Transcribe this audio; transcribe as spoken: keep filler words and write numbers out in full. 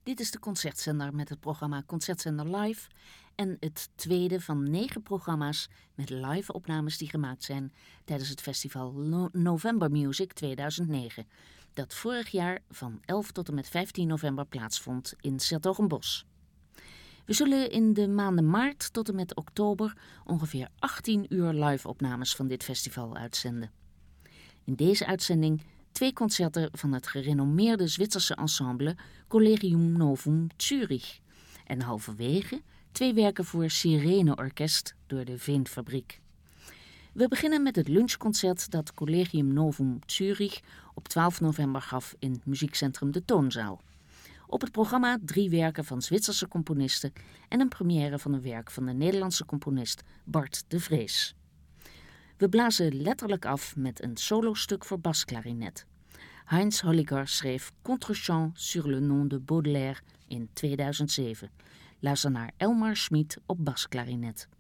Dit is de Concertzender met het programma Concertzender Live en het tweede van negen programma's met live-opnames die gemaakt zijn tijdens het festival No- November Music tweeduizend negen, dat vorig jaar van elf tot en met vijftien november plaatsvond in 's-Hertogenbosch. We zullen in de maanden maart tot en met oktober ongeveer achttien uur live-opnames van dit festival uitzenden. In deze uitzending twee concerten van het gerenommeerde Zwitserse ensemble Collegium Novum Zürich en halverwege twee werken voor Sirene Orkest door de Veenfabriek. We beginnen met het lunchconcert dat Collegium Novum Zürich op twaalf november gaf in het muziekcentrum De Toonzaal. Op het programma drie werken van Zwitserse componisten en een première van een werk van de Nederlandse componist Bart de Vrees. We blazen letterlijk af met een solostuk voor basklarinet. Heinz Holliger schreef Contrechant sur le nom de Baudelaire in tweeduizend zeven. Luister naar Elmar Schmid op basklarinet.